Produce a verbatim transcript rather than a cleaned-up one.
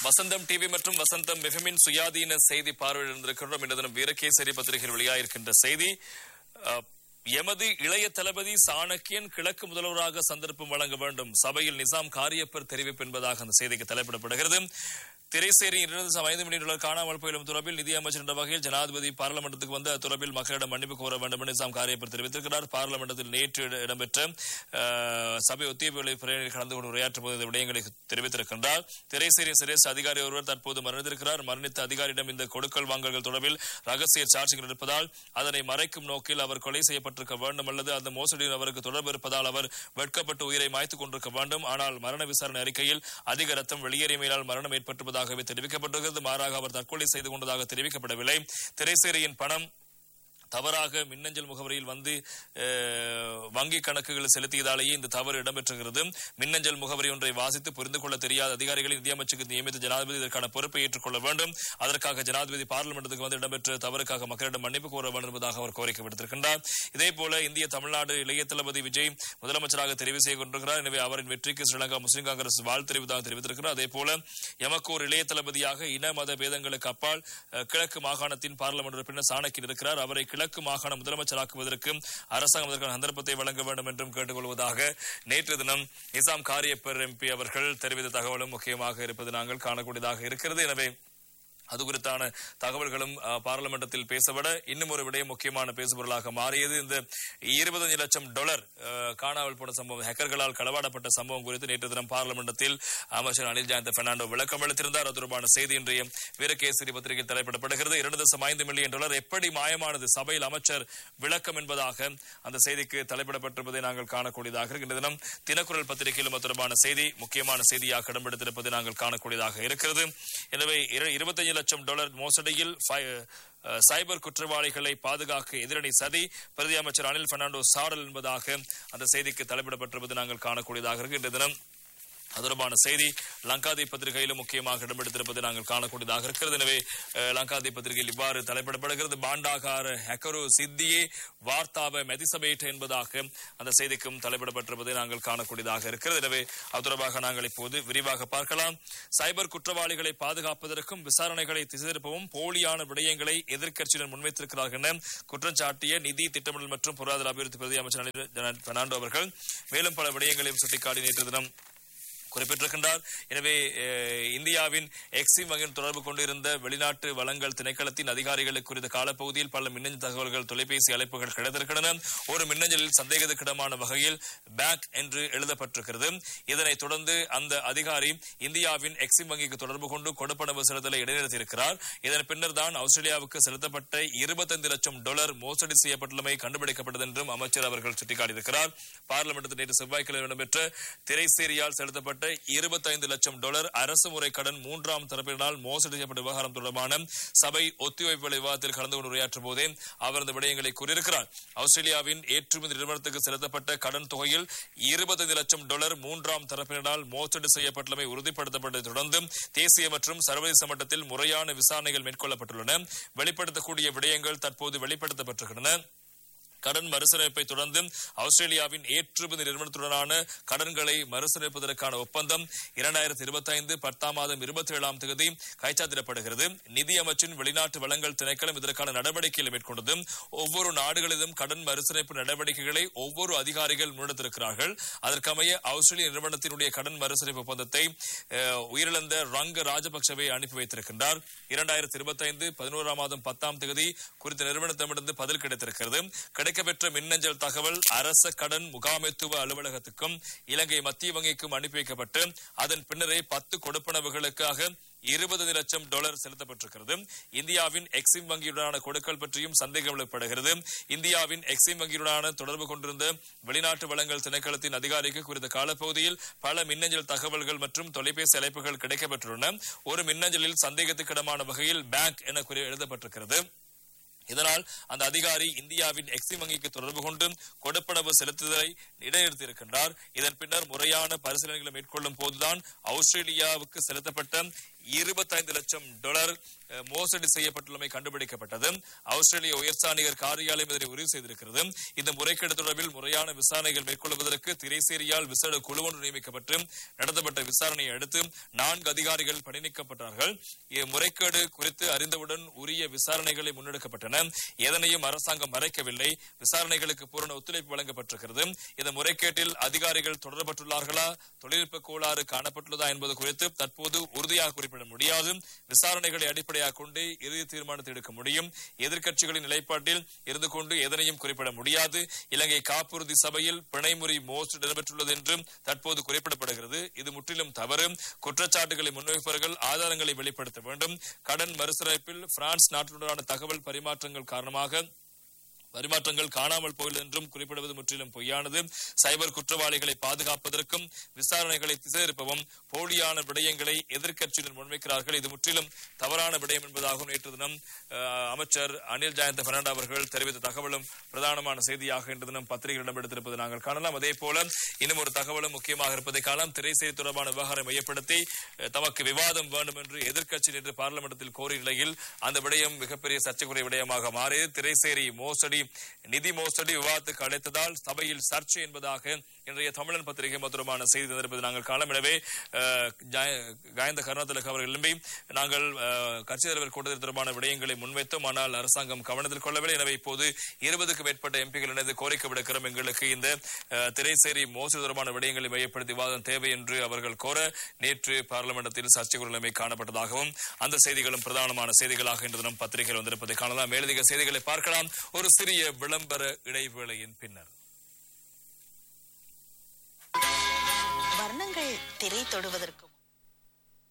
வசந்தம் TV மற்றும் வசந்தம் எஃப்எம்மின் சுயாதீன செய்தி பார்வையில் இருந்திருக்கின்றோம். இன்று தினம் வீரகேசரி பத்திரிகையில் வெளியாயிருக்கின்ற செய்தி, எமது இளைய தளபதி சாணக்கியன் கிழக்கு முதல்வராக சந்தர்ப்பம் வழங்க வேண்டும், சபையில் நிசாம் காரியப்பர் தெரிவிப்பு என்பதாக அந்த செய்திக்கு தலைப்பிடப்படுகிறது. திரைசேரி இரண்டு ஐந்து மில்லியன் டாலர் காணாமல் போயிடும் தொடர்பில் நிதியமைச்சர் என்ற வகையில் ஜனாதிபதி பார்லிமெண்டத்துக்கு வந்து தொடர்பில் மக்களிடம் மன்னிப்பு கோர வேண்டும் என்று நிசாம் காரியப்பர் தெரிவித்திருக்கிறார். பார்லிமெண்டத்தில் நேற்று இடம்பெற்ற சபை ஒத்திவைப்புகளை பிரேரணியில் கலந்து கொண்டு உரையாற்றும் போது இந்த விடயங்களை தெரிவித்திருக்கின்றார். திரைசேரி சிரேஷ்ட அதிகாரி ஒருவர் தற்போது மரணித்திருக்கிறார். மரணித்த அதிகாரியிடம் இந்த கொடுக்கல் வாங்கல்கள் தொடர்பில் ரகசிய சாட்சிகள் இருப்பதால் அதனை மறைக்கும் நோக்கில் அவர் கொலை செய்யப்பட்டிருக்க வேண்டும் அல்லது அந்த மோசடியில் அவருக்கு தொடர்பு இருப்பதால் அவர் வெட்கப்பட்டு உயிரை மாய்த்துக் கொண்டிருக்க வேண்டும். ஆனால் மரண விசாரணை அறிக்கையில் அதிக ரத்தம் வெளியேறியமையால் மரணம் ஏற்பட்டிருப்பதாக தெரிவிக்கப்பட்டிருக்கிறது. மாறாக அவர் தற்கொலை செய்து கொண்டதாக தெரிவிக்கப்படவில்லை. திரைசேரியின் பணம் தவறாக மின்னஞ்சல் முகவரியில் வந்து வங்கி கணக்குகள் செலுத்தியதாலேயே இந்த தவறு இடம்பெற்றுகிறது. மின்னஞ்சல் முகவரி ஒன்றை வாசித்து புரிந்து கொள்ள தெரியாத அதிகாரிகளை நிதியமைச்சருக்கு நியமித்து ஜனாதிபதி இதற்கான பொறுப்பை ஏற்றுக்கொள்ள வேண்டும். அதற்காக ஜனாதிபதி பார்லிமெண்டத்துக்கு வந்து இடம்பெற்ற தவறுக்காக மக்களிடம் மன்னிப்பு கோர வேண்டும் என்பதாக அவர் கோரிக்கை விடுத்திருக்கின்றார். இதே போல இந்திய தமிழ்நாடு இளைய தளபதி விஜய் முதலமைச்சராக தெரிவு செய்து கொண்டிருக்கிறார். எனவே அவரின் வெற்றிக்கு ஸ்ரீலங்கா முஸ்லிம் காங்கிரஸ் வாழ்த்து தெரிவித்ததாக தெரிவித்திருக்கிறார். அதே போல எமக்கு ஒரு இளைய தளபதியாக இன மத பேதங்களுக்கு அப்பால் கிழக்கு மாகாணத்தின் பார்லிமெண்ட் உறுப்பினர் சாணக்கியன் இருக்கிறார். அவரை கிழக்கு மாகாண முதலமைச்சராக்குவதற்கு அரசாங்கம் அதற்கான சந்தர்ப்பத்தை வழங்க வேண்டும் என்றும் கேட்டுக் கொள்வதாக நேற்று தினம் நிசாம் காரியப்பர் எம்பி அவர்கள் தெரிவித்த தகவலும் முக்கியமாக இருப்பது நாங்கள் காணக்கூடியதாக இருக்கிறது. எனவே அது குறித்தான தகவல்களும் பார்லிமெண்டத்தில் பேசப்பட இன்னும் ஒரு விடயம் முக்கியமான பேசுபொருளாக மாறியது. இந்த இருபத்தஞ்சு லட்சம் டாலர் காணாமல் போன சம்பவம், ஹேக்கர்களால் களவாடப்பட்ட சம்பவம் குறித்து நேற்று தினம் பார்லிமெண்டத்தில் அமைச்சர் அனில் ஜெயந்த பெர்னாண்டோ விளக்கம் அளித்திருந்தார். அது தொடர்பான செய்தி இன்றைய வீரகேசரி பத்திரிகையில் தலைப்பிடப்படுகிறது. இரண்டு தசம் ஐந்து மில்லியன் டாலர் எப்படி மாயமானது, சபையில் அமைச்சர் விளக்கம் என்பதாக அந்த செய்திக்கு தலைப்பிடப்பட்டிருப்பதை நாங்கள் காணக்கூடியதாக இந்த தினம் தினக்குரல் பத்திரிகையிலும் அது தொடர்பான செய்தி முக்கியமான செய்தியாக இடம்பெடுத்திருப்பதை நாங்கள் காணக்கூடியதாக இருக்கிறது. எனவே இருபத்தஞ்சு லட்சம் டாலர் மோசடியில் சைபர் குற்றவாளிகளை பாதுகாக்க எதிரணி சதி, பிரதி அமைச்சர் அனில் பெர்னாண்டோ சாடல் என்பதாக அந்த செய்திக்கு தலைப்பிடப்பட்டிருப்பது நாங்கள் காணக்கூடியதாக இருக்கு. இன்றைய தினம் தொடர்பான செய்தி லங்காதீப் பத்திரிகையிலும் முக்கியமாக இடம்பெடுத்திருப்பதை நாங்கள் காணக்கூடியதாக இருக்கிறது. எனவே லங்காதீப் பத்திரிகையில் இவ்வாறு தலைப்பிடப்படுகிறது. பாண்டாகார ஹெக்கரு சித்தியே வார்த்தாவ மெதிசபேட் என்பதாக அந்த செய்திக்கும் தலைப்பிடப்பட்டிருப்பதை நாங்கள் காணக்கூடியதாக இருக்கிறது. எனவே அது தொடர்பாக நாங்கள் இப்போது விரிவாக பார்க்கலாம். சைபர் குற்றவாளிகளை பாதுகாப்பதற்கும் விசாரணைகளை திசைதிருப்பவும் போலியான விடயங்களை எதிர்க்கட்சியினர் முன்வைத்திருக்கிறார்கள் என குற்றம் சாட்டிய நிதி திட்டமிடல் மற்றும் பொருளாதார அபிவிருத்தி பிரதி அமைச்சர் அனில் பெர்னாண்டோ அவர்கள் மேலும் பல விடயங்களையும் சுட்டிக்காட்டி நேற்று தினம் குறிப்பிட்டிருக்கின்றார். எனவே இந்தியாவின் எக்ஸிம் வங்கியின் தொடர்பு கொண்டிருந்த வெளிநாட்டு வளங்கள் திணைக்களத்தின் அதிகாரிகளுக்கு குறித்த காலப்பகுதியில் பல மின்னஞ்சல் தகவல்கள், தொலைபேசி அழைப்புகள் கிடைத்திருக்கின்றன. ஒரு மின்னஞ்சலில் சந்தேகத்துக்கிடமான வகையில் பேங்க் என்று எழுதப்பட்டிருக்கிறது. இதனைத் தொடர்ந்து அந்த அதிகாரி இந்தியாவின் எக்ஸிம் வங்கிக்கு தொடர்பு கொண்டு கொடுப்பனவு செலுத்தலை இடைநிறுத்தியிருக்கிறார். இதன் பின்னர் தான் ஆஸ்திரேலியாவுக்கு செலுத்தப்பட்ட இருபத்தைந்து லட்சம் டாலர் மோசடி செய்யப்பட்டுள்ளமை கண்டுபிடிக்கப்பட்டது என்றும் அமைச்சர் அவர்கள் சுட்டிக்காட்டியிருக்கிறார். பார்லிமெண்டத்தில் நேற்று செவ்வாய்க்கிழமை இடம்பெற்ற திரைசேரியால் செலுத்தப்பட்ட இருபத்தைந்து லட்சம் டாலர் அரசு முறை கடன் மூன்றாம் தரப்பினால் மோசடி செய்யப்பட்ட விவகாரம் தொடர்பான சபை ஒத்திவைப்பு விவாதத்தில் கலந்து கொண்டு உரையாற்றும் போதே அவர் இந்த விடயங்களை கூறியிருக்கிறார். ஆஸ்திரேலியாவின் ஏற்றுமதி நிறுவனத்துக்கு செலுத்தப்பட்ட கடன் தொகையில் இருபத்தைந்து லட்சம் டாலர் மூன்றாம் தரப்பினரால் மோசடி செய்யப்பட்டுள்ளமை உறுதிப்படுத்தப்பட்டதை தொடர்ந்து தேசிய மற்றும் சர்வதேச மட்டத்தில் முறையான விசாரணைகள் மேற்கொள்ளப்பட்டுள்ளன. வெளிப்படுத்தக்கூடிய விடயங்கள் தற்போது வெளிப்படுத்தப்பட்டிருக்கின்றன. கடன் மறுசீரமைப்பை தொடர்ந்து ஆஸ்திரேலியாவின் ஏற்றுமதி நிறுவனத்துடனான கடன்களை மறுசீரமைப்பதற்கான ஒப்பந்தம் இரண்டாயிரத்தி இருபத்தி ஐந்து பத்தாம் மாதம் இருபத்தி ஏழாம் தேதி கைச்சாத்திடப்படுகிறது. நிதி அமைச்சின் வெளிநாட்டு வளங்கள் திணைக்களம் இதற்கான நடவடிக்கைகளை மேற்கொண்டது. ஒவ்வொரு நாடுகளிலும் கடன் மறுசீரமைப்பு நடவடிக்கைகளை ஒவ்வொரு அதிகாரிகள் முன்னெடுத்திருக்கிறார்கள். அதற்கமைய ஆஸ்திரேலிய நிறுவனத்தினுடைய கடன் மறுசீரமைப்பு ஒப்பந்தத்தை உயிரிழந்த ரங்க ராஜபக்சவை அனுப்பி வைத்திருக்கின்றார். இரண்டாயிரத்தி இருபத்தி ஐந்து பதினோராம் மாதம் பத்தாம் தேதி குறித்த நிறுவனத்திடமிருந்து பதில் கிடைத்திருக்கிறது. கிடைக்கப்பெற்ற மின்னஞ்சல் தகவல் அரச கடன் முகாமைத்துவ அலுவலகத்துக்கும் இலங்கை மத்திய வங்கிக்கும் அனுப்பி வைக்கப்பட்டு அதன் பின்னரே பத்து கொடுப்பனவுகளுக்காக இருபது லட்சம் டாலர் செலுத்தப்பட்டிருக்கிறது. இந்தியாவின் எக்ஸிம் வங்கியுடனான கொடுக்கல் பற்றியும் சந்தேகம் எழுப்பப்படுகிறது. இந்தியாவின் எக்ஸிம் வங்கியுடனான தொடர்பு கொண்டிருந்த வெளிநாட்டு வளங்கள் திணைக்களத்தின் அதிகாரிக்கு குறித்த காலப்பகுதியில் பல மின்னஞ்சல் தகவல்கள் மற்றும் தொலைபேசி அழைப்புகள் கிடைக்கப்பெற்றுள்ளன. ஒரு மின்னஞ்சலில் சந்தேகத்துக்கிடமான வகையில் பேங்க் என எழுதப்பட்டிருக்கிறது. இதனால் அந்த அதிகாரி இந்தியாவின் எக்ஸிம் வங்கிக்கு தொடர்பு கொண்டு கொடுப்பனவு செலுத்துதலை இடைநிறுத்தியிருக்கின்றார். இதன் பின்னர் முறையான பரிசீலனைகளை மேற்கொள்ளும் போதுதான் ஆஸ்திரேலியாவுக்கு செலுத்தப்பட்ட இருபத்தைந்து லட்சம் டாலர் மோசடி செய்யப்பட்டுள்ளமை கண்டுபிடிக்கப்பட்டது. ஆஸ்திரேலிய உயர்ஸ்தானிகர் காரியாலயம் இதனை உறுதி செய்திருக்கிறது. இந்த முறைகேடு தொடர்பில் முறையான விசாரணைகள் மேற்கொள்வதற்கு திரைசேரியால் விசேட குழு ஒன்று நியமிக்கப்பட்டு நடத்தப்பட்ட விசாரணையை அடுத்து நான்கு அதிகாரிகள் பணி நீக்கப்பட்டார்கள். முறைகேடு குறித்து அறிந்தவுடன் உரிய விசாரணைகளை முன்னெடுக்கப்பட்டன. எதனையும் அரசாங்கம் மறைக்கவில்லை. விசாரணைகளுக்கு பூரண ஒத்துழைப்பு வழங்கப்பட்டிருக்கிறது. இந்த முறைகேட்டில் அதிகாரிகள் தொடரப்பட்டுள்ளார்களா, தொழில்நுட்ப கோளாறு காணப்பட்டுள்ளதா என்பது குறித்து தற்போது உறுதியாக குறிப்பிட முடியாது. விசாரணைகளை அடிப்படையாக கொண்டு இறுதி தீர்மானத்தை எடுக்க முடியும். எதிர்க்கட்சிகளின் நிலைப்பாட்டில் இருந்து கொண்டு எதனையும் குறிப்பிட முடியாது. இலங்கை காப்புறுதி சபையில் பிணைமுறி மோசடி இடம்பெற்றுள்ளது என்றும் தற்போது குறிப்பிடப்படுகிறது. இது முற்றிலும் தவறு. குற்றச்சாட்டுகளை முன்வைப்பவர்கள் ஆதாரங்களை வெளிப்படுத்த வேண்டும். கடன் மறுசீரமைப்பில் பிரான்ஸ் நாட்டுடனான தகவல் பரிமாற்றங்கள் காரணமாக பரிமாற்றங்கள் காணாமல் போயில் என்றும் குறிப்பிடுவது முற்றிலும் பொய்யானது. சைபர் குற்றவாளிகளை பாதுகாப்பதற்கும் விசாரணைகளை திசையிருப்பவும் போலியான விடயங்களை எதிர்க்கட்சியினர் முன்வைக்கிறார்கள். இது முற்றிலும் தவறான விடயம் என்பதாகவும் நேற்று தினம் அமைச்சர் அனில் ஜயந்த பெர்னாண்டோ அவர்கள் தெரிவித்த தகவலும் பிரதானமான செய்தியாக இன்று தினம் பத்திரிகைகளிடம் எடுத்திருப்பது நாங்கள் காணலாம். அதே போல இன்னும் ஒரு தகவலும் முக்கியமாக இருப்பதை காணலாம். திரைசேரி தொடர்பான விவகாரம் மையப்படுத்தி தமக்கு விவாதம் வேண்டும் என்று எதிர்க்கட்சி நேற்று பார்லிமெண்டத்தில் கோரிய நிலையில் அந்த விடயம் மிகப்பெரிய சர்ச்சைக்குரிய விடயமாக மாறியது. திரைசேரி மோசடி நிதி மோசடி விவாதத்துக்கு அழைத்ததால் சபையில் சர்ச்சை என்பதாக இன்றைய தமிழன் பத்திரிகை மதுரமான செய்தி தந்திருப்பது நாங்கள் காலம். எனவே காயந்த கருணாதிலக அவர்கள் எழும்பி நாங்கள் கட்சி தலைவர் கூட்டத்தில் தொடர்பான விடயங்களை முன்வைத்தோம், ஆனால் அரசாங்கம் கவனத்தில் கொள்ளவில்லை. எனவே இப்போது இருபதுக்கும் மேற்பட்ட எம்பிகள் இணைந்து கோரிக்கை விடுக்கிறோம், எங்களுக்கு இந்த திரைசேரி மோசடி தொடர்பான விடயங்களை மையப்படுத்தி விவாதம் தேவை என்று அவர்கள் கோர நேற்று பார்லிமெண்டத்தில் சர்ச்சைக்குரிய நிலைமை காணப்பட்டதாகவும் அந்த செய்திகளும் பிரதானமான செய்திகளாக இன்று தினம் பத்திரிகையில் வந்திருப்பதை காணலாம். மேலதிக செய்திகளை பார்க்கலாம் ஒரு சிறிய விளம்பர இடைவேளையின் பின்னர். வர்ணங்கள் திரை தொடுவதற்கும்